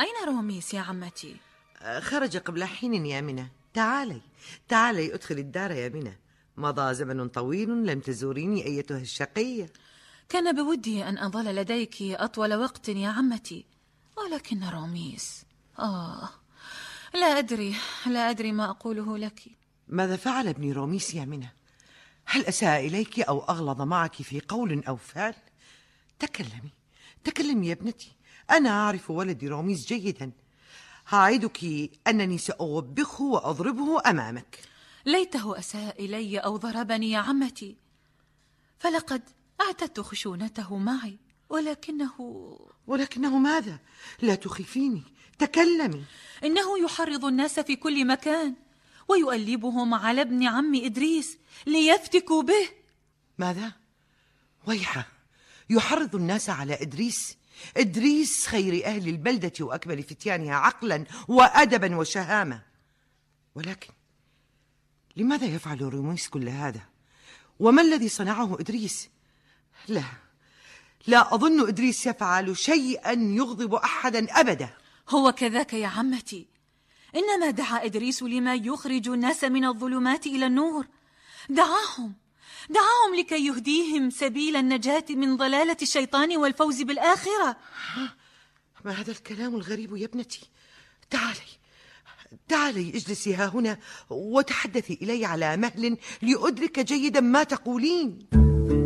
أين روميس يا عمتي؟ خرج قبل حين يا منى. تعالي ادخل الدار يا منى. مضى زمن طويل لم تزوريني أيتها الشقية. كان بودي أن أظل لديك أطول وقت يا عمتي، ولكن روميس لا أدري ما أقوله لك. ماذا فعل ابن روميس يا منى؟ هل أساء إليك أو أغلظ معك في قول أو فعل؟ تكلمي يا ابنتي. أنا أعرف ولدي روميس جيدا. أعدك أنني سأوبخه وأضربه أمامك. ليته أساء إلي أو ضربني يا عمتي، فلقد اعتدت خشونته معي. ولكنه ماذا؟ لا تخيفيني، تكلمي. إنه يحرض الناس في كل مكان ويؤلبهم على ابن عم إدريس ليفتكوا به. ماذا؟ ويحه، يحرض الناس على إدريس خير أهل البلدة وأكمل فتيانها عقلا وأدبا وشهامة. ولكن لماذا يفعل روميس كل هذا؟ وما الذي صنعه إدريس؟ لا أظن إدريس يفعل شيئا يغضب أحدا أبدا. هو كذاك يا عمتي، إنما دعا إدريس لما يخرج الناس من الظلمات إلى النور. دعاهم لكي يهديهم سبيل النجاة من ضلالة الشيطان والفوز بالآخرة. ما هذا الكلام الغريب يا ابنتي؟ تعالي اجلسي ها هنا وتحدثي إلي على مهل لأدرك جيدا ما تقولين.